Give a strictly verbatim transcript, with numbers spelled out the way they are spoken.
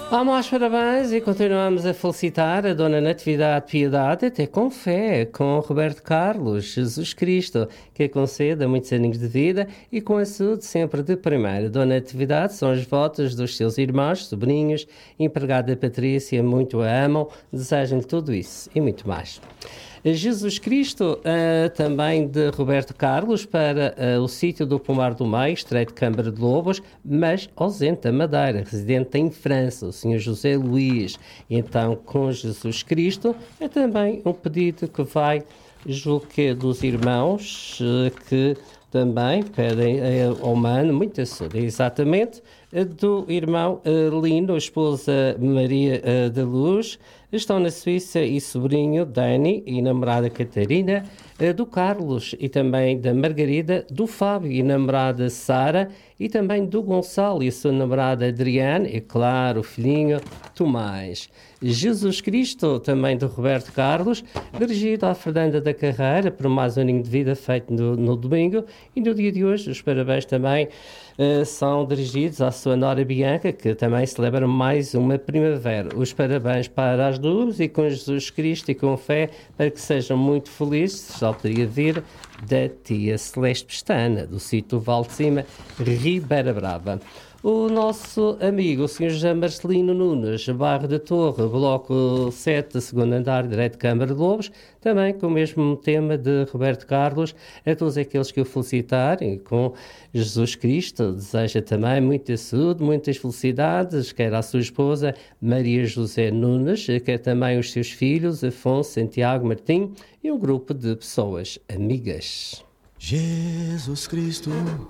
Vamos aos parabéns e continuamos a felicitar a Dona Natividade Piedade, até com fé, com Roberto Carlos, Jesus Cristo, que a conceda muitos aninhos de vida e com a saúde sempre de primeira. Dona Natividade são os votos dos seus irmãos, sobrinhos, empregada Patrícia, muito a amam, desejam-lhe tudo isso e muito mais. Jesus Cristo, uh, também de Roberto Carlos, para uh, o sítio do Pomar do Meio, Estreito de Câmara de Lobos, mas ausente da Madeira, residente em França, o senhor José Luís. Então, com Jesus Cristo, é também um pedido que vai, julgo que dos irmãos, uh, que também pedem uh, ao mano muita saúde, exatamente, uh, do irmão uh, Lino, esposa Maria uh, da Luz, estão na Suíça, e sobrinho Dani e namorada Catarina, do Carlos e também da Margarida, do Fábio e namorada Sara, e também do Gonçalo e a sua namorada Adriane, e claro, o filhinho Tomás. Jesus Cristo, também do Roberto Carlos, dirigido à Fernanda da Carreira, por mais um aninho de vida feito no, no domingo, e no dia de hoje os parabéns também uh, são dirigidos à sua nora Bianca, que também celebra mais uma primavera. Os parabéns para as duas e com Jesus Cristo e com fé, para que sejam muito felizes. Já poderia vir da tia Celeste Pestana, do sítio Val de Cima, Ribeira Brava. O nosso amigo, o senhor José Marcelino Nunes, bairro da Torre, bloco sete, segundo andar, direito de Câmara de Lobos, também com o mesmo tema de Roberto Carlos, a todos aqueles que o felicitarem com Jesus Cristo, deseja também muita saúde, muitas felicidades, quer à sua esposa Maria José Nunes, quer também os seus filhos, Afonso, Santiago, Martim, e um grupo de pessoas amigas. Jesus Cristo